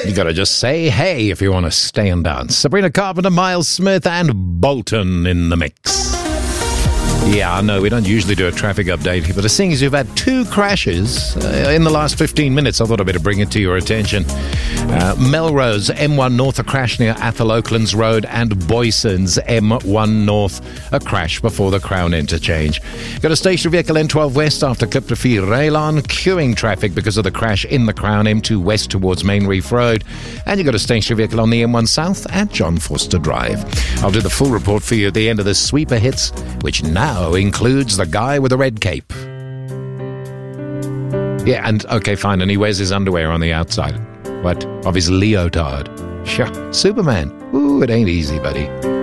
You got to just say hey if you want to stay and dance. Sabrina Carpenter, Miles Smith, and Bolton in the mix. Yeah, I know we don't usually do a traffic update, but seeing as you've had 2 crashes in the last 15 minutes, I thought I'd better bring it to your attention. Melrose, M1 North, a crash near Athol Oaklands Road, and Boyson's M1 North, a crash before the Crown interchange. Got a stationary vehicle N12 West after Kliptofiel Raylon, queuing traffic because of the crash in the Crown, M2 West towards Main Reef Road, and you got a stationary vehicle on the M1 South at John Forster Drive. I'll do the full report for you at the end of the Sweeper Hits, which now includes the guy with the red cape. Yeah, and okay, fine, and he wears his underwear on the outside. What? Of his leotard. Sure. Superman. Ooh, it ain't easy, buddy.